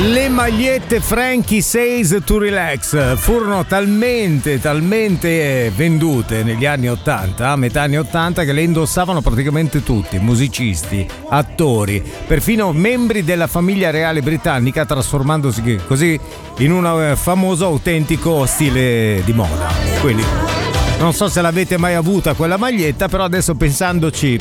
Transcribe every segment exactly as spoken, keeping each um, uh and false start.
Le magliette Frankie Says to Relax furono talmente, talmente vendute negli anni ottanta, a metà anni ottanta, che le indossavano praticamente tutti, musicisti, attori, perfino membri della famiglia reale britannica, trasformandosi così in un famoso autentico stile di moda. Quindi non so se l'avete mai avuta quella maglietta, però adesso pensandoci,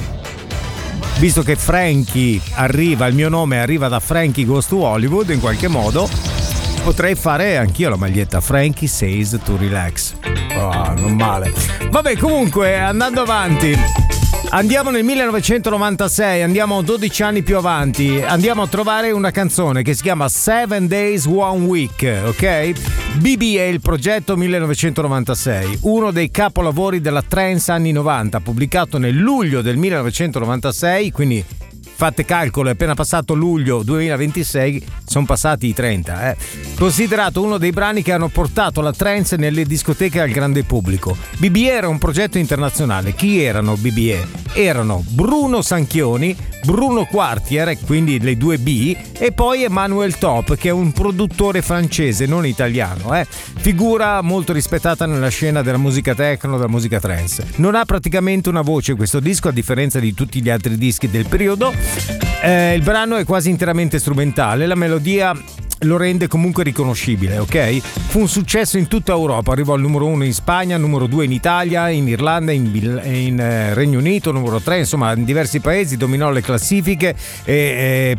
visto che Frankie arriva, il mio nome arriva da Frankie Goes to Hollywood, in qualche modo potrei fare anch'io la maglietta Frankie Says to Relax. Oh, non male. Vabbè, comunque, andando avanti, andiamo nel millenovecentonovantasei, andiamo dodici anni più avanti, andiamo a trovare una canzone che si chiama Seven Days One Week, ok? B B A, il progetto millenovecentonovantasei, uno dei capolavori della trance anni novanta, pubblicato nel luglio del millenovecentonovantasei, quindi fate calcolo, è appena passato luglio duemilaventisei, sono passati i trenta, eh. Considerato uno dei brani che hanno portato la trance nelle discoteche al grande pubblico. B B A era un progetto internazionale. Chi erano B B A? Erano Bruno Sanchioni, Bruno Quartier, quindi le due B, e poi Emmanuel Top, che è un produttore francese, non italiano, eh. Figura molto rispettata nella scena della musica techno, della musica trance. Non ha praticamente una voce questo disco, a differenza di tutti gli altri dischi del periodo. Eh, il brano è quasi interamente strumentale, la melodia lo rende comunque riconoscibile, ok? Fu un successo in tutta Europa, arrivò al numero uno in Spagna, numero due in Italia, in Irlanda, in, in eh, Regno Unito, numero tre, insomma in diversi paesi, dominò le classifiche e, e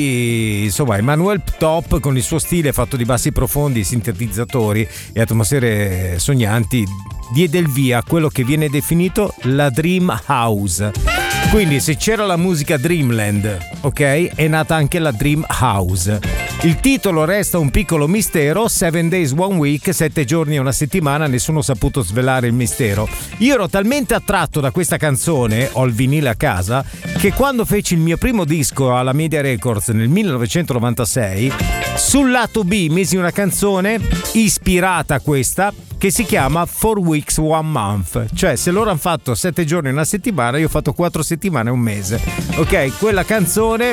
poi insomma Emmanuel Top, con il suo stile fatto di bassi profondi, sintetizzatori e atmosfere sognanti, diede il via a quello che viene definito la Dream House. Quindi se c'era la musica Dreamland, ok, è nata anche la Dream House. Il titolo resta un piccolo mistero, Seven Days One Week, sette giorni e una settimana, nessuno ha saputo svelare il mistero. Io ero talmente attratto da questa canzone, ho il vinile a casa, che quando feci il mio primo disco alla Media Records nel millenovecentonovantasei, sul lato B misi una canzone ispirata a questa, che si chiama Four Weeks One Month, cioè se loro hanno fatto sette giorni e una settimana, io ho fatto quattro settimane e un mese, ok? Quella canzone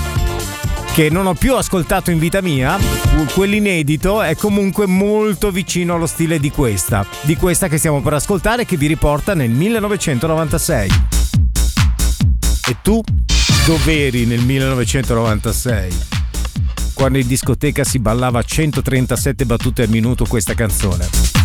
che non ho più ascoltato in vita mia, quell'inedito, è comunque molto vicino allo stile di questa, di questa che stiamo per ascoltare, che vi riporta nel millenovecentonovantasei. E tu dov'eri nel millenovecentonovantasei? Quando in discoteca si ballava centotrentasette battute al minuto questa canzone.